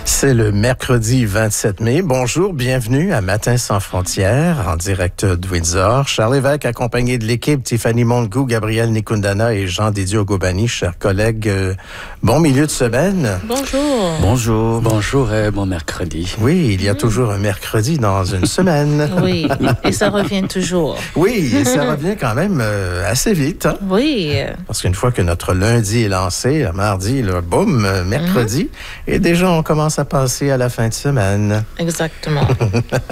C'est le mercredi 27 mai. Bonjour, bienvenue à Matin sans frontières, en direct de Windsor. Charles Lévesque, accompagné de l'équipe, Tiffany Montgou, Gabriel Nikundana et Jean Didier Gobani, chers collègues. Bon milieu de semaine. Bonjour. Bonjour. Bonjour et bon mercredi. Oui, il y a toujours un mercredi dans une semaine. Oui, et ça revient toujours. Oui, et ça revient quand même assez vite. Hein? Oui. Parce qu'une fois que notre lundi est lancé, mardi, là, boum, mercredi, et déjà on commence à passer à la fin de semaine. Exactement.